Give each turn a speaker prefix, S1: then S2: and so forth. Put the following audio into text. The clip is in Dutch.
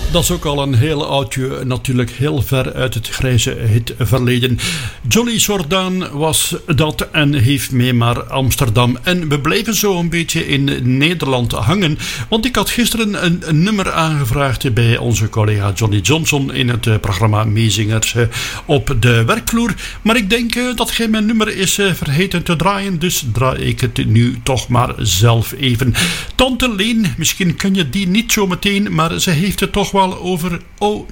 S1: Dat is ook al een heel oudje, natuurlijk heel ver uit het grijze hitverleden. Johnny Jordaan was dat en heeft mee naar Amsterdam. En we blijven zo een beetje in Nederland hangen, want ik had gisteren een nummer aangevraagd bij onze collega Johnny Johnson in het programma Meezingers op de werkvloer. Maar ik denk dat geen mijn nummer is vergeten te draaien, dus draai ik het nu toch maar zelf even. Tante Leen, misschien ken je die niet zo meteen, maar ze heeft het toch wel over